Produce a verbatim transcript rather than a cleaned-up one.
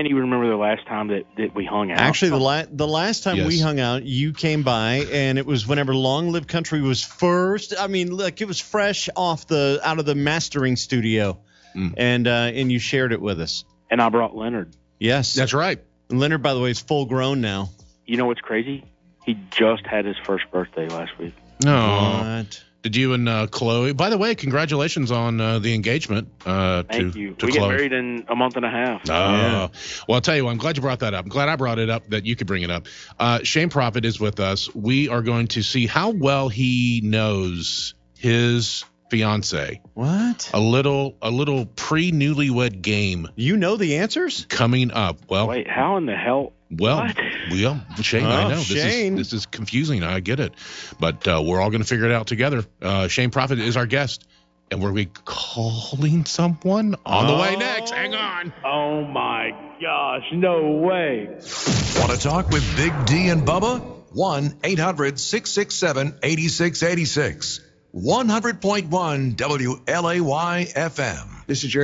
can't even remember the last time that, that we hung out. Actually, the, la- the last time Yes. we hung out, you came by, and it was whenever Long Live Country was first. I mean, look, it was fresh off the out of the mastering studio, Mm. and uh, and you shared it with us. And I brought Leonard. Yes. That's right. And Leonard, by the way, is full grown now. You know what's crazy? He just had his first birthday last week. Oh. What? Did you and uh, Chloe? By the way, congratulations on uh, the engagement. Uh, Thank to, you. To we Chloe. get married in a month and a half. Oh, yeah. Well, I'll tell you what, I'm glad you brought that up. I'm glad I brought it up, that you could bring it up. Uh, Shane Prophet is with us. We are going to see how well he knows his fiance. What? A little, a little pre-newlywed game You know the answers? coming up. Well, Wait, how in the hell? well, What? well, Shane, I Oh, know this Shane. is this is confusing. I get it, but uh, we're all going to figure it out together. Uh, Shane Prophet is our guest, and we're we calling someone on the way Oh. next. Hang on. Oh, my gosh. No way. Want to talk with Big D and Bubba? one eight hundred six six seven eight six eight six. one hundred point one W L A Y F M. This is Jerry